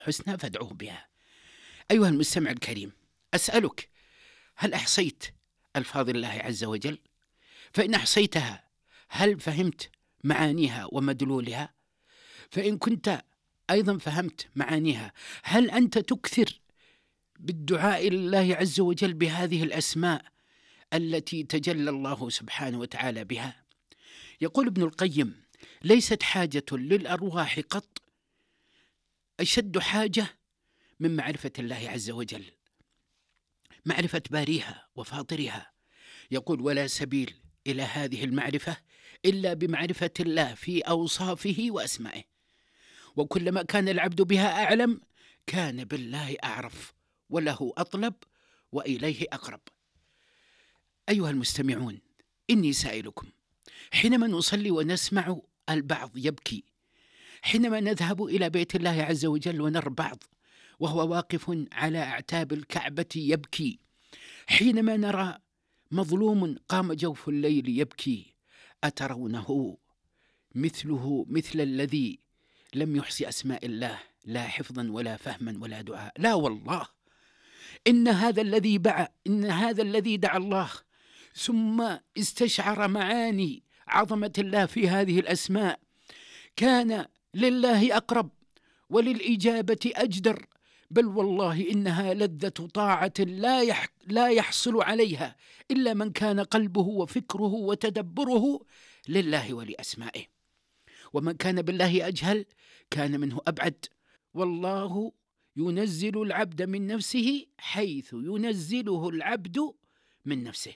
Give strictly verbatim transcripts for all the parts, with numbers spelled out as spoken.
حسنى فادعوه بها. أيها المستمع الكريم، أسألك، هل أحصيت ألفاظ الله عز وجل؟ فإن أحصيتها هل فهمت معانيها ومدلولها؟ فإن كنت أيضا فهمت معانيها، هل أنت تكثر بالدعاء لله عز وجل بهذه الأسماء التي تجلى الله سبحانه وتعالى بها؟ يقول ابن القيم: ليست حاجة للأرواح قط أشد حاجة من معرفة الله عز وجل، معرفة باريها وفاطرها. يقول: ولا سبيل إلى هذه المعرفة إلا بمعرفة الله في أوصافه وأسمائه، وكلما كان العبد بها أعلم كان بالله أعرف، وله أطلب وإليه أقرب. أيها المستمعون، إني سائلكم، حينما نصلي ونسمع البعض يبكي، حينما نذهب إلى بيت الله عز وجل ونرى بعض وهو واقف على أعتاب الكعبة يبكي، حينما نرى مظلوم قام جوف الليل يبكي، أترونه مثله مثل الذي لم يحصي أسماء الله لا حفظا ولا فهما ولا دعاء؟ لا والله، إن هذا الذي بع إن هذا الذي دعا الله ثم استشعر معاني عظمة الله في هذه الأسماء كان لله أقرب وللإجابة أجدر، بل والله إنها لذة طاعة لا يح لا يحصل عليها إلا من كان قلبه وفكره وتدبره لله ولأسمائه، ومن كان بالله أجهل كان منه أبعد. والله ينزل العبد من نفسه حيث ينزله العبد من نفسه.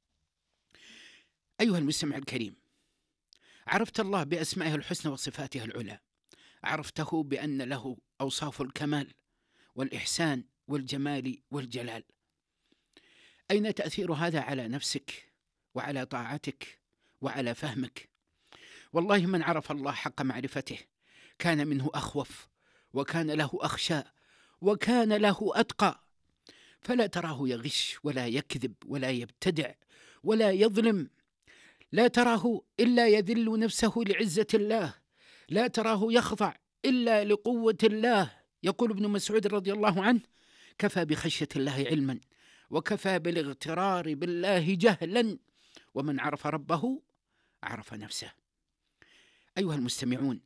أيها المستمع الكريم، عرفت الله بأسمائه الحسنى وصفاته العلى، عرفته بأن له أوصاف الكمال والإحسان والجمال والجلال. أين تأثير هذا على نفسك وعلى طاعتك وعلى فهمك؟ والله من عرف الله حق معرفته كان منه أخوف، وكان له أخشى، وكان له أتقى، فلا تراه يغش ولا يكذب ولا يبتدع ولا يظلم، لا تراه إلا يذل نفسه لعزة الله، لا تراه يخضع إلا لقوة الله. يقول ابن مسعود رضي الله عنه: كفى بخشية الله علما، وكفى بالاغترار بالله جهلا، ومن عرف ربه عرف نفسه. أيها المستمعون،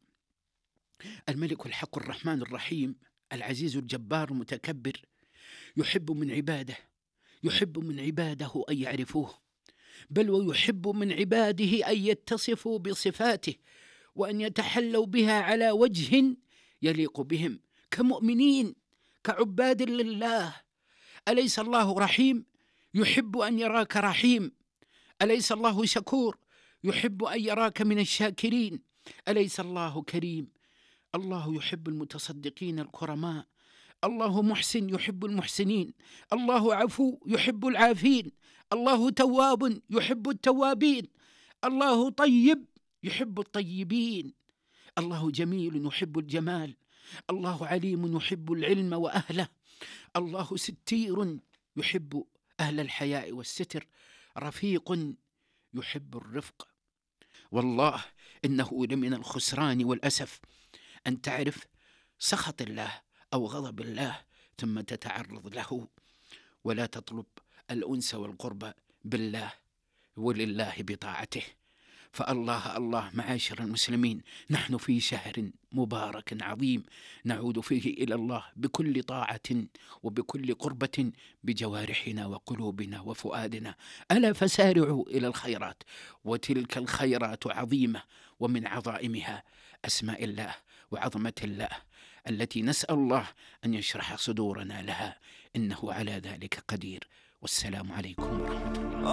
الملك الحق الرحمن الرحيم العزيز الجبار المتكبر يحب من عباده يحب من عباده أن يعرفوه، بل ويحب من عباده أن يتصفوا بصفاته وأن يتحلوا بها على وجه يليق بهم كمؤمنين كعباد لله. أليس الله رحيم؟ يحب أن يراك رحيم. أليس الله شكور؟ يحب أن يراك من الشاكرين. أليس الله كريم؟ الله يحب المتصدقين الكرماء. الله محسن يحب المحسنين. الله عفو يحب العافين. الله تواب يحب التوابين. الله طيب يحب الطيبين. الله جميل يحب الجمال. الله عليم يحب العلم وأهله. الله ستير يحب أهل الحياء والستر. رفيق يحب الرفق. والله إنه لمن الخسران والأسف أن تعرف سخط الله أو غضب الله ثم تتعرض له ولا تطلب الأنس والقرب بالله ولله بطاعته. فالله الله معاشر المسلمين، نحن في شهر مبارك عظيم نعود فيه إلى الله بكل طاعة وبكل قربة بجوارحنا وقلوبنا وفؤادنا. ألا فسارعوا إلى الخيرات، وتلك الخيرات عظيمة، ومن عظائمها أسماء الله وعظمة الله التي نسأل الله أن يشرح صدورنا لها، إنه على ذلك قدير. والسلام عليكم ورحمة الله.